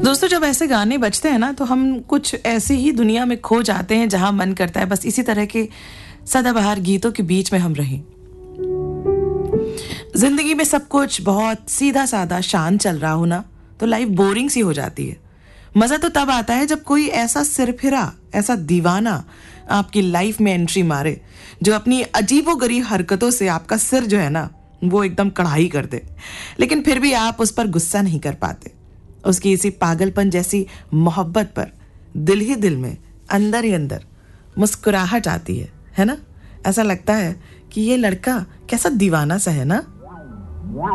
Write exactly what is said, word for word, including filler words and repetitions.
दोस्तों, जब ऐसे गाने बजते हैं ना तो हम कुछ ऐसी ही दुनिया में खो जाते हैं जहां मन करता है बस इसी तरह के सदाबहार गीतों के बीच में हम रहें। जिंदगी में सब कुछ बहुत सीधा साधा शांत चल रहा हो ना तो लाइफ बोरिंग सी हो जाती है। मजा तो तब आता है जब कोई ऐसा सिरफिरा, ऐसा दीवाना आपकी लाइफ में एंट्री मारे जो अपनी अजीबोगरीब हरकतों से आपका सिर जो है ना वो एकदम कढ़ाई कर दे, लेकिन फिर भी आप उस पर गुस्सा नहीं कर पाते। उसकी इसी पागलपन जैसी मोहब्बत पर दिल ही दिल में, अंदर ही अंदर मुस्कुराहट आती है है ना। ऐसा लगता है कि ये लड़का कैसा दीवाना सा है ना।